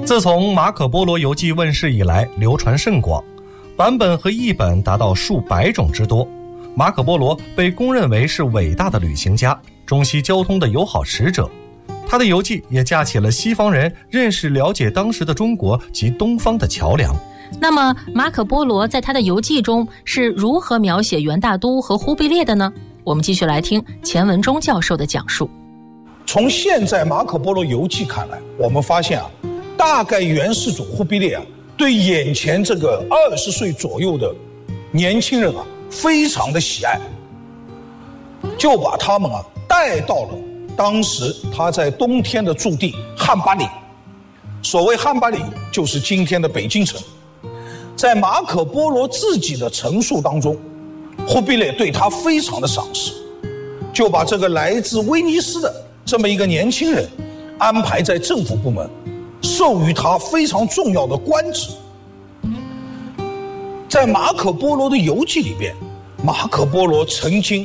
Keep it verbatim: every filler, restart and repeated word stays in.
自从马可波罗游记问世以来，流传甚广，版本和译本达到数百种之多。马可波罗被公认为是伟大的旅行家，中西交通的友好使者。他的游记也架起了西方人认识了解当时的中国及东方的桥梁。 那么马可波罗在他的游记中是如何描写元大都和忽必烈的呢？我们继续来听钱文忠教授的讲述。 从现在马可波罗游记看来，我们发现啊，大概元世祖忽必烈啊，对眼前这个二十岁左右的年轻人啊，非常的喜爱，就把他们啊带到了当时他在冬天的驻地汉巴里。所谓汉巴里，就是今天的北京城。在马可波罗自己的陈述当中，忽必烈对他非常的赏识，就把这个来自威尼斯的这么一个年轻人安排在政府部门，授予他非常重要的官职。在马可波罗的游记里边，马可波罗曾经